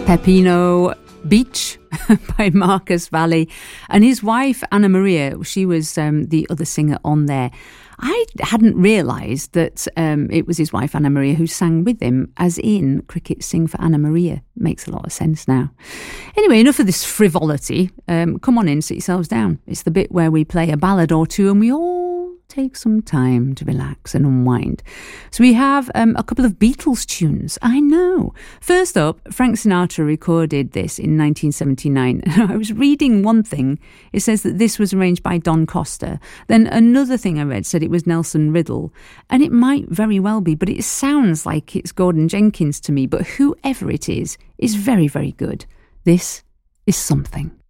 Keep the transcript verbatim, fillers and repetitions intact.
Pepino Beach by Marcus Valli, and his wife Anna Maria, she was um, the other singer on there. I hadn't realised that um, it was his wife Anna Maria who sang with him, as in Cricket Sing for Anna Maria. Makes a lot of sense now. Anyway, enough of this frivolity. Um, come on in, sit yourselves down. It's the bit where we play a ballad or two and we all take some time to relax and unwind. So we have um, a couple of Beatles tunes. I know. First up, Frank Sinatra recorded this in nineteen seventy-nine. I was reading one thing. It says that this was arranged by Don Costa. Then another thing I read said it was Nelson Riddle. And it might very well be, but it sounds like it's Gordon Jenkins to me. But whoever it is, is very, very good. This is Something.